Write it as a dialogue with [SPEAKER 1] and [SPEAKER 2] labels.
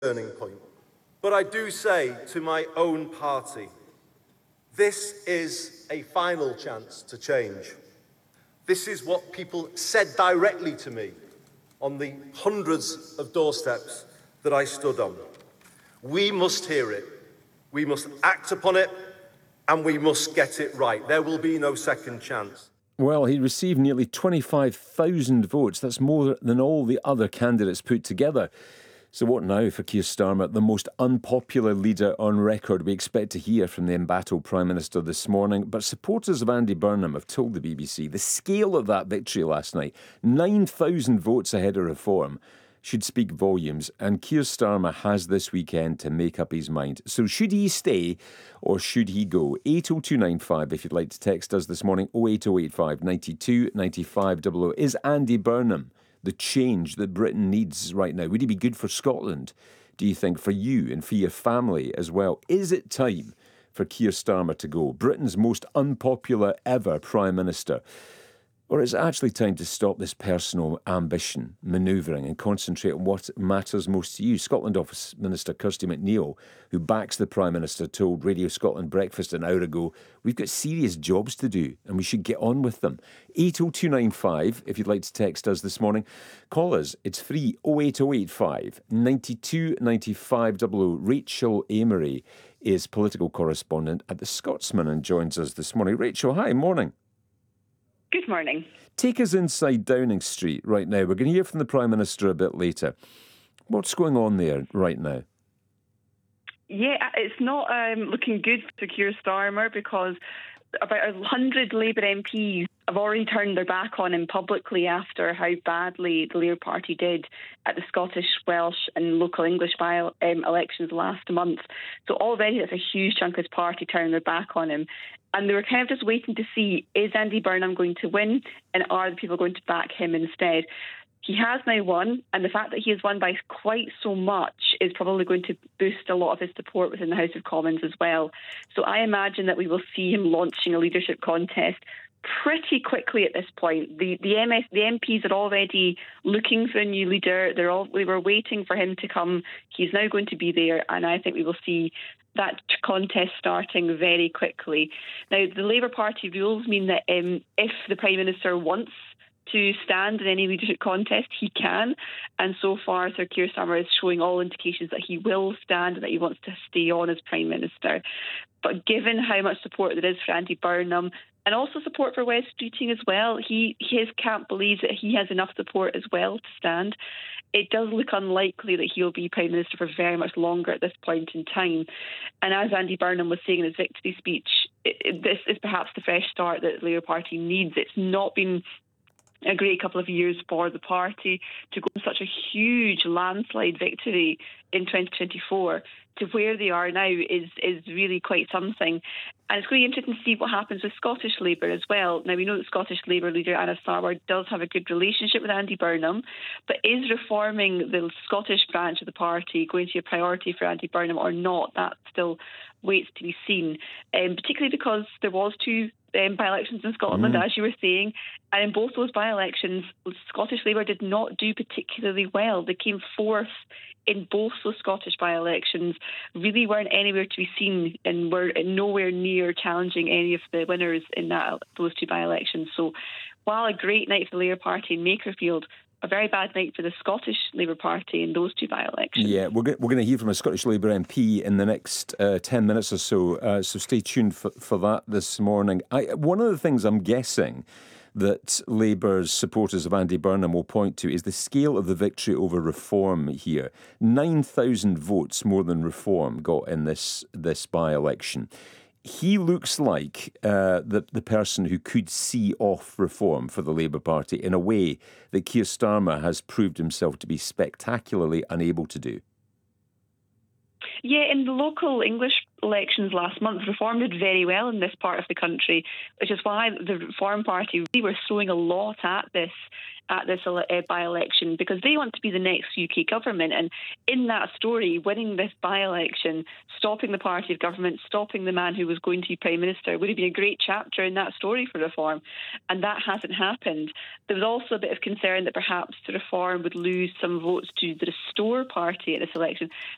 [SPEAKER 1] turning point. But I do say to my own party, this is a final chance to change. This is what people said directly to me on the hundreds of doorsteps that I stood on. We must hear it, we must act upon it, and we must get it right. There will be no second chance.
[SPEAKER 2] Well, he received nearly 25,000 votes. That's more than all the other candidates put together. So what now for Keir Starmer, the most unpopular leader on record? We expect to hear from the embattled Prime Minister this morning, but supporters of Andy Burnham have told the BBC the scale of that victory last night, 9,000 votes ahead of reform, should speak volumes, and Keir Starmer has this weekend to make up his mind. So should he stay or should he go? 80295 if you'd like to text us this morning, 08085 92 95 00. Is Andy Burnham the change that Britain needs right now? Would he be good for Scotland, do you think, for you and for your family as well? Is it time for Keir Starmer to go, Britain's most unpopular ever Prime Minister? Or is it actually time to stop this personal ambition, manoeuvring, and concentrate on what matters most to you? Scotland Office Minister Kirsty McNeil, who backs the Prime Minister, told Radio Scotland Breakfast an hour ago, we've got serious jobs to do and we should get on with them. 80295, if you'd like to text us this morning. Call us, it's free, 08085 92 95 00. Rachel Amery is political correspondent at The Scotsman and joins us this morning. Rachel, hi, morning.
[SPEAKER 3] Good morning.
[SPEAKER 2] Take us inside Downing Street right now. We're going to hear from the Prime Minister a bit later. What's going on there right now?
[SPEAKER 3] Yeah, it's not looking good for Keir Starmer because about 100 Labour MPs have already turned their back on him publicly after how badly the Labour Party did at the Scottish, Welsh and local English elections last month. So already that's a huge chunk of his party turning their back on him. And they were kind of just waiting to see, is Andy Burnham going to win and are the people going to back him instead? He has now won, and the fact that he has won by quite so much is probably going to boost a lot of his support within the House of Commons as well. So I imagine that we will see him launching a leadership contest pretty quickly at this point. The MPs are already looking for a new leader. We were waiting for him to come. He's now going to be there, and I think we will see that contest starting very quickly. Now, the Labour Party rules mean that if the Prime Minister wants to stand in any leadership contest, he can. And so far, Sir Keir Starmer is showing all indications that he will stand and that he wants to stay on as Prime Minister. But given how much support there is for Andy Burnham, and also support for Wes Streeting as well, his camp believes that he has enough support as well to stand. It does look unlikely that he'll be Prime Minister for very much longer at this point in time. And as Andy Burnham was saying in his victory speech, this is perhaps the fresh start that the Labour Party needs. It's not been a great couple of years for the party to go on such a huge landslide victory in 2024 to where they are now is really quite something. And it's going to be interesting to see what happens with Scottish Labour as well. Now, we know that Scottish Labour leader Anna Sarwar does have a good relationship with Andy Burnham, but is reforming the Scottish branch of the party going to be a priority for Andy Burnham or not? That still waits to be seen, particularly because there was two by-elections in Scotland, as you were saying, and in both those by-elections, Scottish Labour did not do particularly well. They came fourth in both those Scottish by-elections, really weren't anywhere to be seen and were nowhere near challenging any of the winners in those two by-elections. So while a great night for the Labour Party in Makerfield, a very bad night for the Scottish Labour Party in those two by-elections.
[SPEAKER 2] Yeah, we're going to hear from a Scottish Labour MP in the next 10 minutes or so, so stay tuned for that this morning. One of the things I'm guessing that Labour's supporters of Andy Burnham will point to is the scale of the victory over Reform here. 9,000 votes more than Reform got in this by-election. He looks like the person who could see off Reform for the Labour Party in a way that Keir Starmer has proved himself to be spectacularly unable to do.
[SPEAKER 3] Yeah, in the local English elections last month, Reform did very well in this part of the country, which is why the Reform Party really were throwing a lot at this by-election, because they want to be the next UK government. And in that story, winning this by-election, stopping the party of government, stopping the man who was going to be Prime Minister, would have been a great chapter in that story for Reform. And that hasn't happened. There was also a bit of concern that perhaps the Reform would lose some votes to the Restore Party at this election.